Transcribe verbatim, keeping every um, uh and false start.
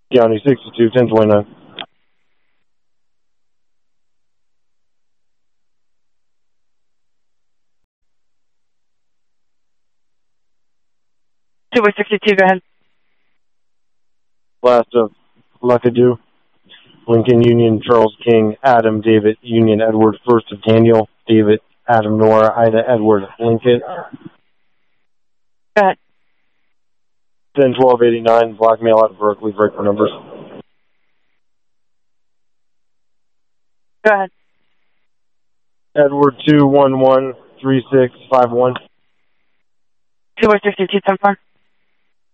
County sixty-two, ten twenty-nine. two by sixty-two, go ahead. Last of Luckadoo, Lincoln Union, Charles King, Adam, David, Union, Edward, first of Daniel, David, Adam, Nora, Ida, Edward, Lincoln. Go ahead. ten twelve eighty-nine, blackmail out of Berkeley, break for numbers. Go ahead. Edward two one one three six five one. two by sixty-two, ten four.